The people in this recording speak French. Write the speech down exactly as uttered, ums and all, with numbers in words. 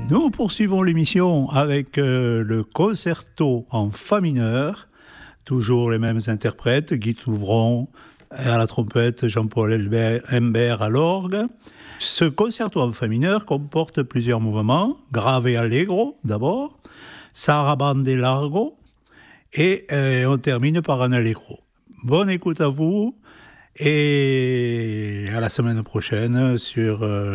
Nous poursuivons l'émission avec euh, le concerto en fa mineur, toujours les mêmes interprètes, Guy Touvron à la trompette, Jean-Paul Hembert à l'orgue. Ce concerto en fa mineur comporte plusieurs mouvements, grave et allegro d'abord, sarabande et largo, et euh, on termine par un allegro. Bonne écoute à vous et à la semaine prochaine sur... Euh,